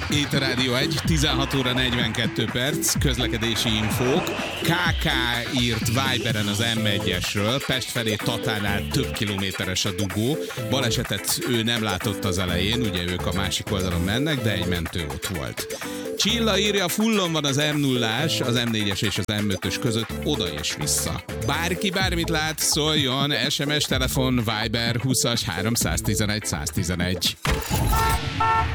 Itt a Rádió 1, 16 óra 42 perc, közlekedési infók. KK írt Viberen az M1-esről, Pest felé Tatánál több kilométeres a dugó. Balesetet ő nem látott az elején, ugye ők a másik oldalon mennek, de egy mentő ott volt. Csilla írja, fullon van az M0-ás, az M4-es és az M5-ös között oda és vissza. Bárki bármit lát, szóljon, SMS, telefon, Viber 20-as 311 111.